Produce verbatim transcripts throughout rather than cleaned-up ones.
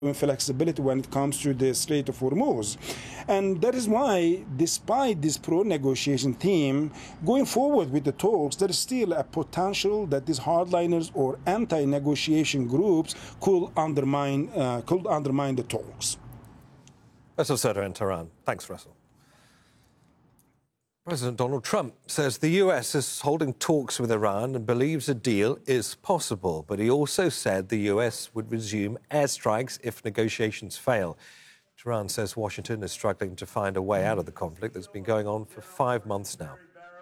flexibility when it comes to the Strait of Hormuz. And that is why, despite this pro-negotiation theme, going forward with the talks, there is still a potential that these hardliners or anti-negotiation groups could undermine, uh, could undermine the talks. Russell Soto in Tehran. Thanks, Russell. President Donald Trump says the U S is holding talks with Iran and believes a deal is possible. But he also said the U S would resume airstrikes if negotiations fail. Tehran says Washington is struggling to find a way out of the conflict that's been going on for five months now.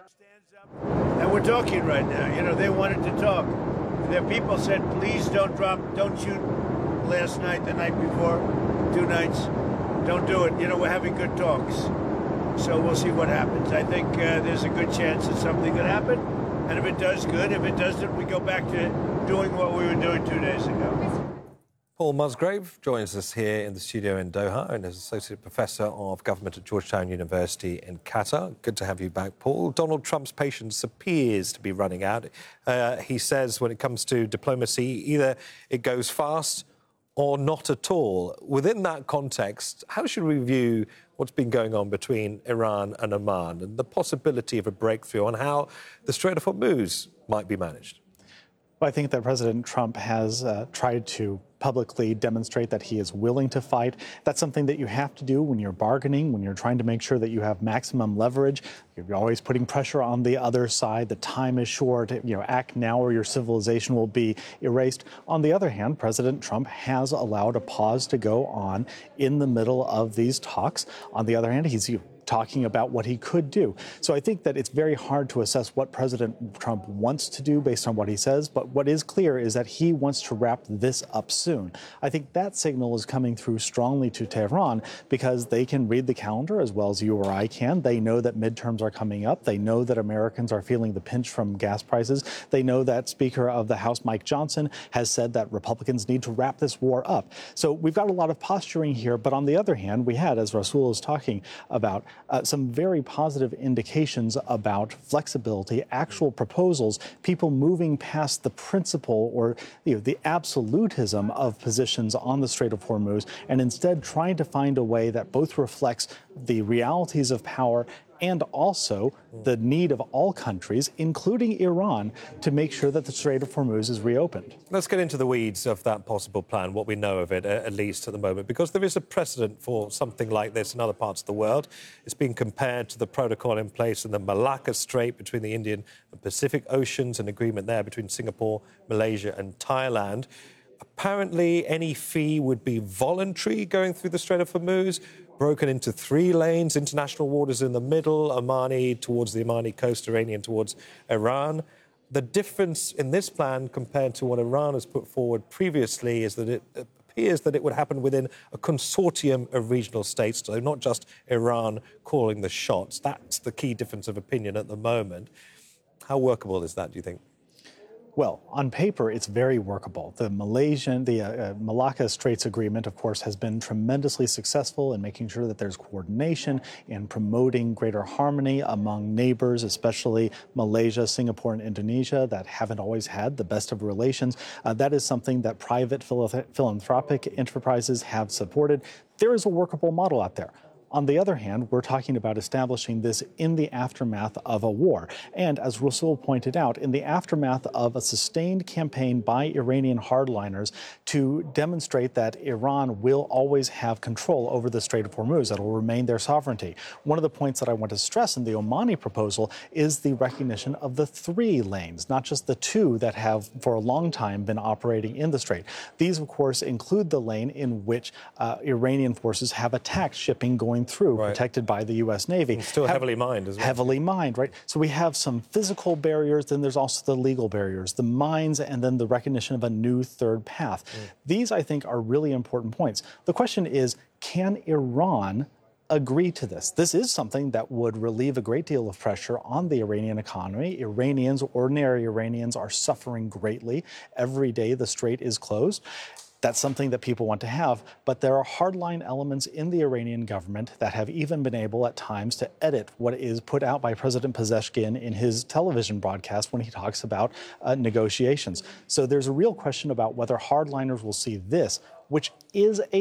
And we're talking right now. You know, they wanted to talk. Their people said, please don't drop, don't shoot last night, the night before, two nights. Don't do it. You know, we're having good talks. So we'll see what happens. I think uh, there's a good chance that something could happen. And if it does, good. If it doesn't, we go back to doing what we were doing two days ago. Paul Musgrave joins us here in the studio in Doha and is Associate Professor of Government at Georgetown University in Qatar. Good to have you back, Paul. Donald Trump's patience appears to be running out. Uh, he says when it comes to diplomacy, either it goes fast or not at all. Within that context, how should we view what's been going on between Iran and Oman and the possibility of a breakthrough on how the Strait of Hormuz might be managed? Well, I think that President Trump has uh, tried to publicly demonstrate that he is willing to fight. That's something that you have to do when you're bargaining, when you're trying to make sure that you have maximum leverage. You're always putting pressure on the other side. The time is short. You know, act now or your civilization will be erased. On the other hand, President Trump has allowed a pause to go on in the middle of these talks. On the other hand, he's talking about what he could do. So I think that it's very hard to assess what President Trump wants to do based on what he says, but what is clear is that he wants to wrap this up soon. I think that signal is coming through strongly to Tehran because they can read the calendar as well as you or I can. They know that midterms are coming up. They know that Americans are feeling the pinch from gas prices. They know that Speaker of the House, Mike Johnson, has said that Republicans need to wrap this war up. So we've got a lot of posturing here, but on the other hand, we had, as Rasul is talking about, Uh, some very positive indications about flexibility, actual proposals, people moving past the principle or you know, the absolutism of positions on the Strait of Hormuz and instead trying to find a way that both reflects the realities of power and also the need of all countries, including Iran, to make sure that the Strait of Hormuz is reopened. Let's get into the weeds of that possible plan, what we know of it, at least at the moment, because there is a precedent for something like this in other parts of the world. It's been compared to the protocol in place in the Malacca Strait between the Indian and Pacific Oceans, an agreement there between Singapore, Malaysia and Thailand. Apparently, any fee would be voluntary going through the Strait of Hormuz, broken into three lanes, international waters in the middle, Omani towards the Omani coast, Iranian towards Iran. The difference in this plan compared to what Iran has put forward previously is that it appears that it would happen within a consortium of regional states, so not just Iran calling the shots. That's the key difference of opinion at the moment. How workable is that, do you think? Well, on paper, it's very workable. The Malaysian, the uh, uh, Malacca Straits Agreement, of course, has been tremendously successful in making sure that there's coordination and promoting greater harmony among neighbors, especially Malaysia, Singapore, and Indonesia, that haven't always had the best of relations. Uh, that is something that private philanthropic enterprises have supported. There is a workable model out there. On the other hand, we're talking about establishing this in the aftermath of a war. And as Rasul pointed out, in the aftermath of a sustained campaign by Iranian hardliners to demonstrate that Iran will always have control over the Strait of Hormuz. That will remain their sovereignty. One of the points that I want to stress in the Omani proposal is the recognition of the three lanes, not just the two that have for a long time been operating in the Strait. These, of course, include the lane in which uh, Iranian forces have attacked shipping going through, right, protected by the U S Navy. And still have, heavily mined as well. Heavily mined, right? So we have some physical barriers, then there's also the legal barriers, the mines, and then the recognition of a new third path. Mm. These, I think, are really important points. The question is, can Iran agree to this? This is something that would relieve a great deal of pressure on the Iranian economy. Iranians, ordinary Iranians, are suffering greatly. Every day the strait is closed. That's something that people want to have, but there are hardline elements in the Iranian government that have even been able at times to edit what is put out by President Pezeshkian in his television broadcast when he talks about uh, negotiations. So there's a real question about whether hardliners will see this which is a